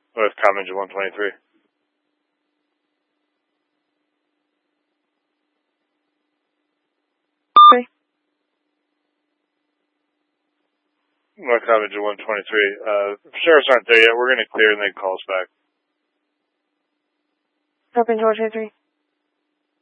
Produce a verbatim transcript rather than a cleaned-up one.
With Common one twenty-three. Okay. With Common one twenty-three. Uh, sheriffs aren't there yet. We're going to clear and then call us back. Open Georgia three.